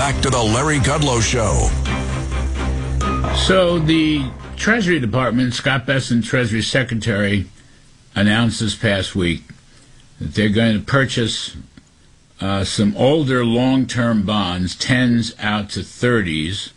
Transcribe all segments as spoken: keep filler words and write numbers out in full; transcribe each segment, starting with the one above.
back to the Larry Kudlow Show. So the Treasury Department, Scott Bessent, Treasury Secretary, announced this past week that they're going to purchase uh, some older long-term bonds, tens out to thirties,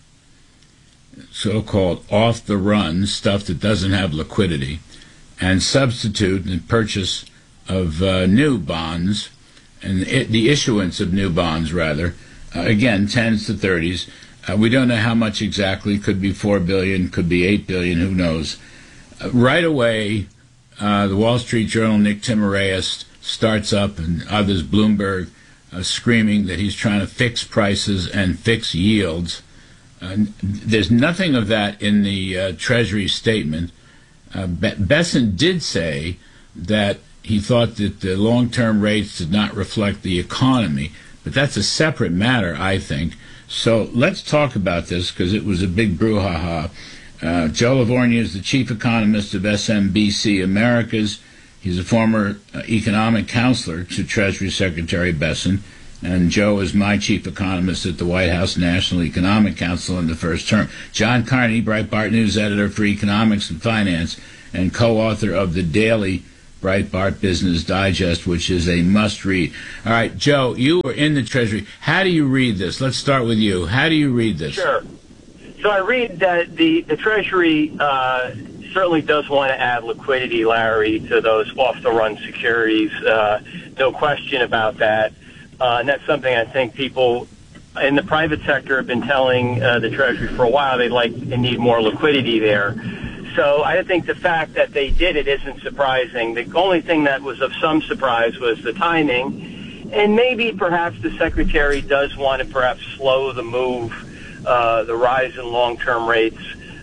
so-called off-the-run stuff that doesn't have liquidity, and substitute the purchase of uh, new bonds, and it, the issuance of new bonds, rather, uh, again, tens to thirties. Uh, we don't know how much exactly. Could be four billion dollars, could be eight billion dollars, who knows. Uh, right away, uh, the Wall Street Journal, Nick Timiraos, starts up, and others, Bloomberg, uh, screaming that he's trying to fix prices and fix yields. Uh, there's nothing of that in the uh, Treasury statement. Uh, Be- Bessent did say that he thought that the long-term rates did not reflect the economy, but that's a separate matter, I think. So let's talk about this, because it was a big brouhaha. Uh, Joe Livornia is the chief economist of S M B C Americas. He's a former uh, economic counselor to Treasury Secretary Bessent, and Joe is my chief economist at the White House National Economic Council in the first term. John Carney, Breitbart News editor for economics and finance, and co-author of the daily Breitbart Business Digest, which is a must-read. All right, Joe, you were in the Treasury. How do you read this? Let's start with you. How do you read this? Sure. So I read that the, the Treasury uh, certainly does want to add liquidity, Larry, to those off-the-run securities. Uh, no question about that. Uh, and that's something I think people in the private sector have been telling uh, the Treasury for a while. They'd like and need more liquidity there. So I think the fact that they did it isn't surprising. The only thing that was of some surprise was the timing. And maybe perhaps the Secretary does want to perhaps slow the move, uh, the rise in long-term rates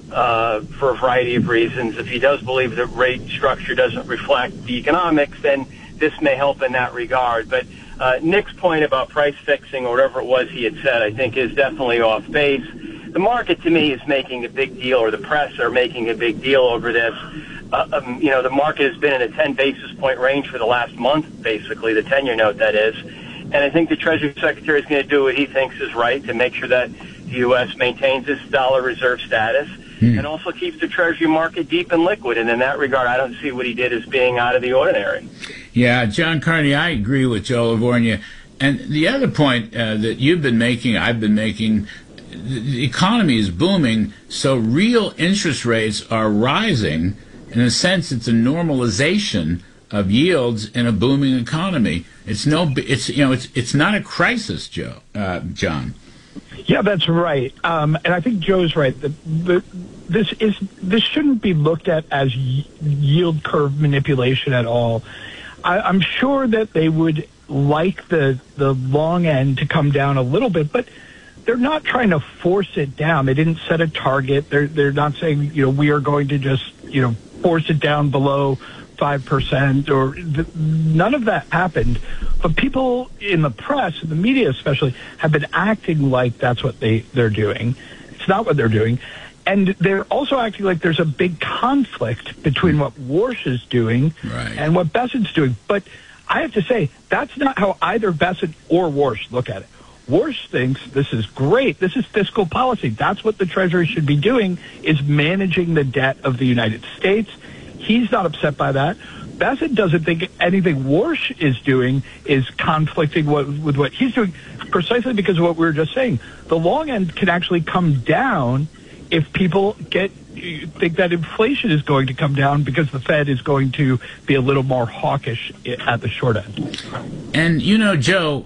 uh, for a variety of reasons. If he does believe that rate structure doesn't reflect the economics, then this may help in that regard. But Uh, Nick's point about price fixing or whatever it was he had said, I think, is definitely off base. The market, to me, is making a big deal, or the press are making a big deal over this. Uh, um, you know, the market has been in a ten basis point range for the last month, basically, the ten-year note, that is. And I think the Treasury Secretary is going to do what he thinks is right to make sure that the U S maintains its dollar reserve status hmm. and also keeps the Treasury market deep and liquid. And in that regard, I don't see what he did as being out of the ordinary. Yeah, John Carney, I agree with Joe Livornia. And the other point uh, that you've been making, I've been making, the economy is booming, so real interest rates are rising. In a sense, it's a normalization of yields in a booming economy. It's no, it's you know, it's it's not a crisis, Joe, uh, John. Yeah, that's right. Um, and I think Joe's right. The, the, this is this shouldn't be looked at as y- yield curve manipulation at all. I, I'm sure that they would like the the long end to come down a little bit, but they're not trying to force it down. They didn't set a target. They're they're not saying, you know, we are going to just, you know, force it down below five percent, or the, none of that happened. But people in the press, in the media especially, have been acting like that's what they, they're doing. It's not what they're doing. And they're also acting like there's a big conflict between what Warsh is doing right. and what Bessent's doing. But I have to say, that's not how either Bessent or Warsh look at it. Warsh thinks this is great. This is fiscal policy. That's what the Treasury should be doing, is managing the debt of the United States. He's not upset by that. Bessent doesn't think anything Warsh is doing is conflicting what, with what he's doing, precisely because of what we were just saying. The long end can actually come down if people get think that inflation is going to come down because the Fed is going to be a little more hawkish at the short end. And, you know, Joe,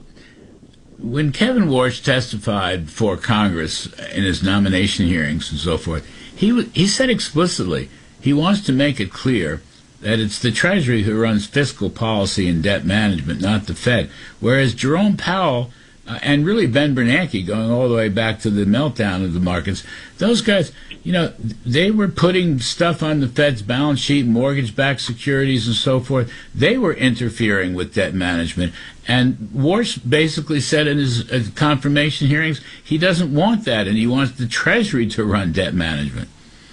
when Kevin Warsh testified for Congress in his nomination hearings and so forth, he he said explicitly he wants to make it clear that it's the Treasury who runs fiscal policy and debt management, not the Fed. Whereas Jerome Powell uh, and really Ben Bernanke, going all the way back to the meltdown of the markets, those guys, you know, they were putting stuff on the Fed's balance sheet, mortgage-backed securities and so forth. They were interfering with debt management. And Warsh basically said in his uh, confirmation hearings he doesn't want that, and he wants the Treasury to run debt management.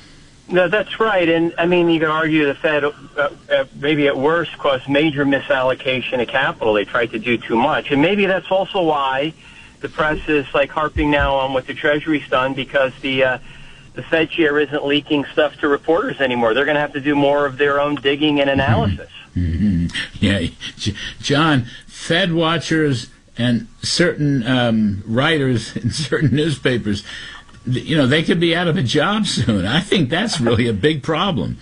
No, that's right. And, I mean, you can argue the Fed, uh, uh, maybe at worst, caused major misallocation of capital. They tried to do too much. And maybe that's also why the press is like harping now on what the Treasury's done because the uh, the Fed chair isn't leaking stuff to reporters anymore. They're going to have to do more of their own digging and analysis. Mm-hmm. Yeah, John, Fed watchers and certain um, writers in certain newspapers, you know, they could be out of a job soon. I think that's really a big problem.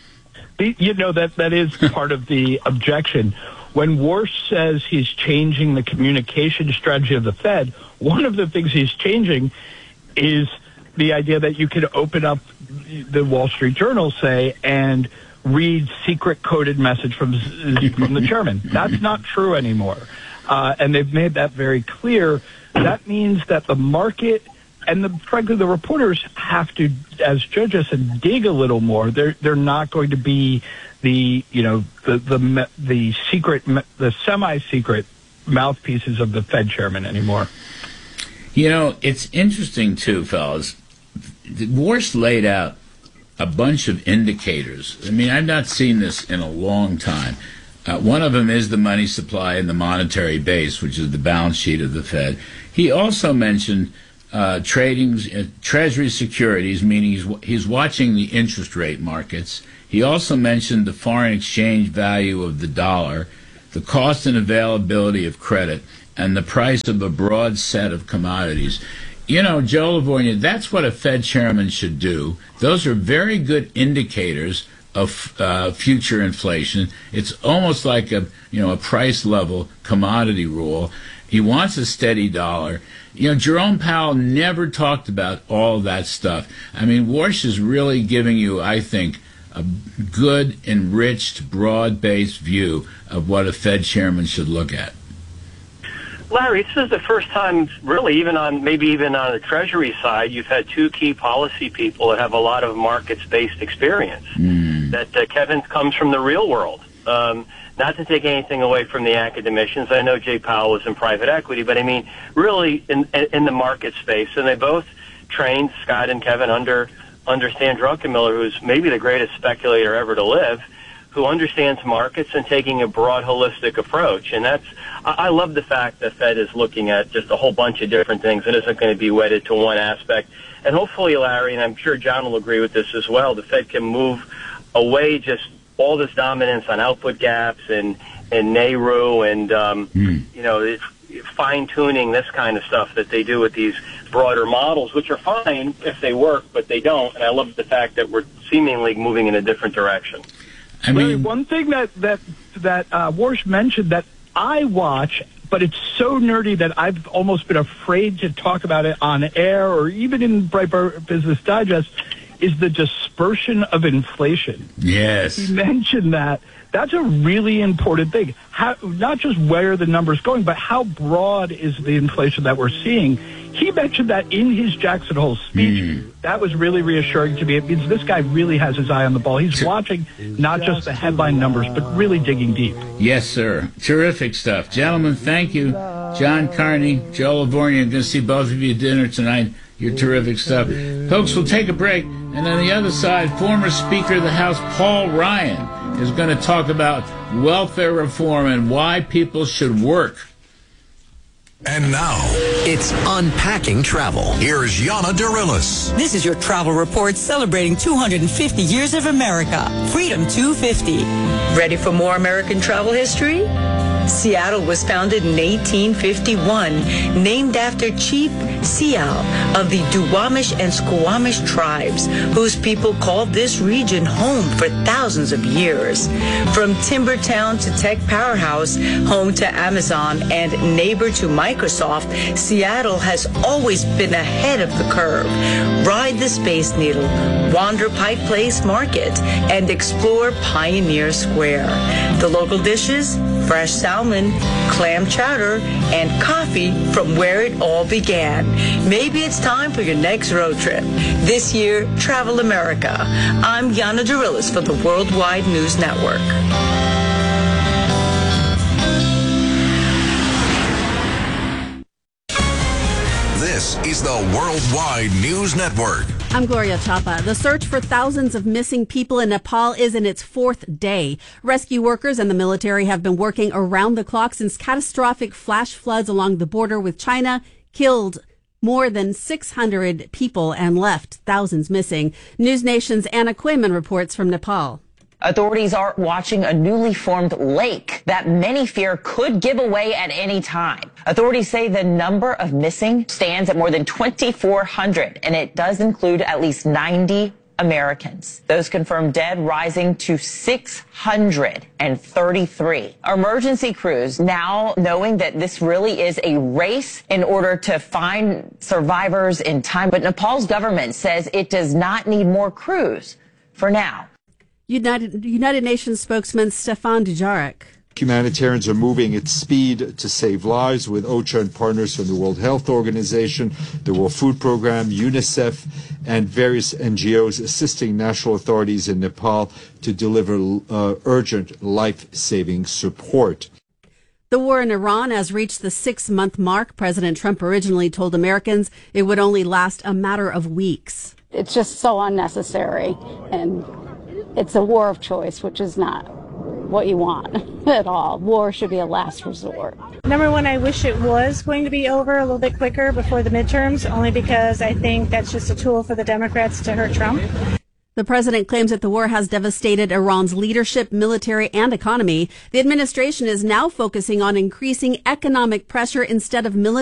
You know, that that is part of the objection. When Warsh says he's changing the communication strategy of the Fed, one of the things he's changing is the idea that you could open up the Wall Street Journal, say, and read secret coded message from from the chairman. That's not true anymore. Uh, and they've made that very clear. That means that the market and, the, frankly, the reporters have to, as judges, and dig a little more. They're they're not going to be the you know the the the secret the semi-secret mouthpieces of the Fed chairman anymore. You know, it's interesting too, fellas. Warsh laid out a bunch of indicators. I mean, I've not seen this in a long time. Uh, one of them is the money supply and the monetary base, which is the balance sheet of the Fed. He also mentioned uh, trading uh, Treasury securities, meaning he's, he's watching the interest rate markets. He also mentioned the foreign exchange value of the dollar, the cost and availability of credit, and the price of a broad set of commodities. You know, Joe Livornia, that's what a Fed chairman should do. Those are very good indicators of uh, future inflation. It's almost like a you know a price level commodity rule. He wants a steady dollar. You know, Jerome Powell never talked about all that stuff. I mean, Warsh is really giving you, I think, a good, enriched, broad-based view of what a Fed chairman should look at. Larry, this is the first time, really, even on maybe even on the Treasury side, you've had two key policy people that have a lot of markets-based experience. Mm. That uh, Kevin comes from the real world. Um, not to take anything away from the academicians. I know Jay Powell was in private equity, but I mean, really in in the market space. And they both trained, Scott and Kevin, under under Stan Druckenmiller, who's maybe the greatest speculator ever to live, who understands markets and taking a broad, holistic approach. And that's, I love the fact that Fed is looking at just a whole bunch of different things and isn't going to be wedded to one aspect. And hopefully, Larry, and I'm sure John will agree with this as well, the Fed can move away just all this dominance on output gaps and, and N A R U and, um, mm. you know, it, fine-tuning this kind of stuff that they do with these broader models, which are fine if they work, but they don't. And I love the fact that we're seemingly moving in a different direction. I mean, Larry, one thing that that that uh, Warsh mentioned that I watch, but it's so nerdy that I've almost been afraid to talk about it on air or even in Breitbart Business Digest, is the dispersion of inflation. Yes. He mentioned that. That's a really important thing. How, not just where the number's going, but how broad is the inflation that we're seeing. He mentioned that in his Jackson Hole speech. Mm. That was really reassuring to me. It means this guy really has his eye on the ball. He's watching not just the headline numbers, but really digging deep. Yes, sir. Terrific stuff. Gentlemen, thank you. John Carney, Joe Livornia, I'm going to see both of you at dinner tonight. Your terrific stuff. Folks, we'll take a break. And on the other side, former Speaker of the House Paul Ryan is going to talk about welfare reform and why people should work. And now, it's Unpacking Travel. Here's Yana Dirilis. This is your travel report celebrating two hundred fifty years of America. Freedom two fifty. Ready for more American travel history? Seattle was founded in eighteen fifty-one, named after Chief Seal of the Duwamish and Squamish tribes, whose people called this region home for thousands of years. From timber town to tech powerhouse, home to Amazon, and neighbor to Microsoft, Seattle has always been ahead of the curve. Ride the Space Needle, wander Pike Place Market, and explore Pioneer Square. The local dishes? Fresh salmon, clam chowder, and coffee from where it all began. Maybe it's time for your next road trip. This year, Travel America. I'm Yana Dirilis for the Worldwide News Network. This is the Worldwide News Network. I'm Gloria Chapa. The search for thousands of missing people in Nepal is in its fourth day. Rescue workers and the military have been working around the clock since catastrophic flash floods along the border with China killed more than six hundred people and left thousands missing. News Nation's Anna Quayman reports from Nepal. Authorities are watching a newly formed lake that many fear could give away at any time. Authorities say the number of missing stands at more than twenty-four hundred, and it does include at least ninety Americans. Those confirmed dead rising to six hundred thirty-three. Emergency crews now knowing that this really is a race in order to find survivors in time. But Nepal's government says it does not need more crews for now. United, United Nations spokesman Stefan Dujarric. Humanitarians are moving at speed to save lives with OCHA and partners from the World Health Organization, the World Food Programme, UNICEF, and various N G Os assisting national authorities in Nepal to deliver uh, urgent life-saving support. The war in Iran has reached the six-month mark. President Trump originally told Americans it would only last a matter of weeks. It's just so unnecessary, and it's a war of choice, which is not what you want at all. War should be a last resort. Number one, I wish it was going to be over a little bit quicker before the midterms, only because I think that's just a tool for the Democrats to hurt Trump. The president claims that the war has devastated Iran's leadership, military, and economy. The administration is now focusing on increasing economic pressure instead of military